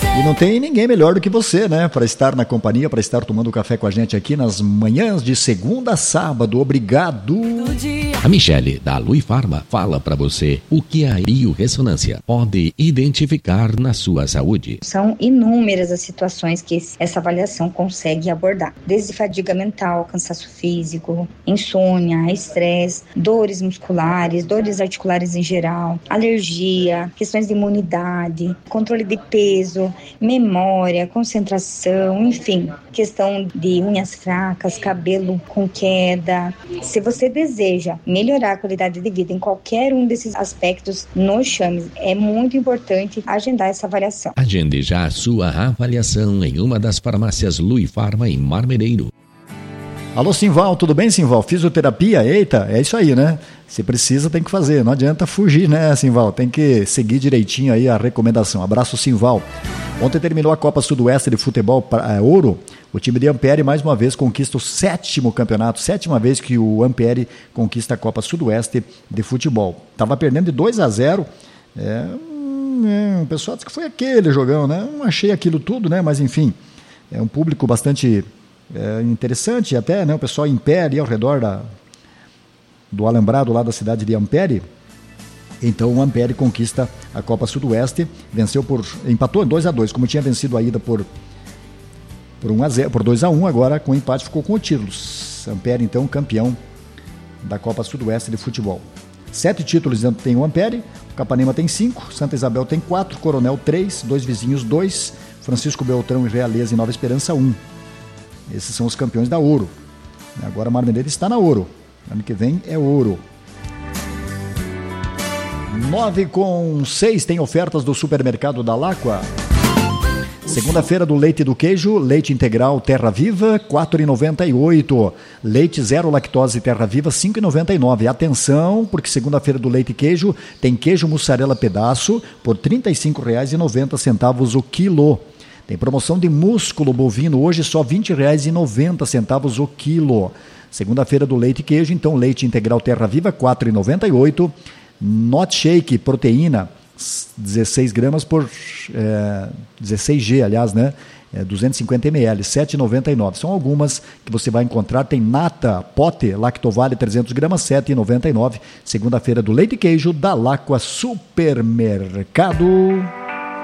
E não tem ninguém melhor do que você, né? Para estar na companhia, para estar tomando café com a gente aqui nas manhãs de segunda a sábado. Obrigado. A Michele, da Lui Farma, fala para você o que a biorressonância pode identificar na sua saúde. São inúmeras as situações que essa avaliação consegue abordar. Desde fadiga mental, cansaço físico, insônia, estresse, dores musculares, dores articulares em geral, alergia, questões de imunidade, controle de peso, memória, concentração, enfim, questão de unhas fracas, cabelo com queda. Se você deseja melhorar a qualidade de vida em qualquer um desses aspectos, nos chame. É muito importante agendar essa avaliação. Agende já a sua avaliação em uma das farmácias Lui Farma em Marmereiro. Alô, Simval, tudo bem, Simval? Fisioterapia? Eita, é isso aí, né? Se precisa, tem que fazer. Não adianta fugir, né, Simval? Tem que seguir direitinho aí a recomendação. Abraço, Simval. Ontem terminou a Copa Sudoeste de Futebol Ouro. O time de Ampere, mais uma vez, conquista o 7º campeonato. 7ª vez que o Ampere conquista a Copa Sudoeste de Futebol. Estava perdendo de 2-0. O pessoal disse que foi aquele jogão, né? Não achei aquilo tudo, né? Mas, enfim, é um público bastante interessante até, né? O pessoal em pé ali ao redor do alambrado lá da cidade de Ampere. Então o Ampere conquista a Copa Sudoeste, empatou 2-2, como tinha vencido a ida por 2-1, agora com empate ficou com o título. Ampere então campeão da Copa Sudoeste de Futebol. 7 títulos tem o Ampere, o Capanema tem 5, Santa Isabel tem 4, Coronel 3, Dois Vizinhos 2, Francisco Beltrão e Realeza e Nova Esperança 1. Esses são os campeões da Ouro. Agora a Marmereiro está na Ouro. Ano que vem é Ouro. 9:06 tem ofertas do supermercado da Laqua. Segunda-feira do leite e do queijo, leite integral Terra Viva, R$ 4,98. Leite zero lactose Terra Viva, R$ 5,99. Atenção, porque segunda-feira do leite e queijo tem queijo mussarela pedaço por R$ 35,90 o quilo. Tem promoção de músculo bovino, hoje só R$ 20,90 o quilo. Segunda-feira do leite e queijo, então leite integral Terra Viva, R$ 4,98. Not Shake, proteína, 16 gramas por 16G, aliás, né? 250 ml, R$ 7,99. São algumas que você vai encontrar. Tem nata, pote, Lactovale 300 gramas, R$ 7,99. Segunda-feira do leite e queijo da Laqua Supermercado.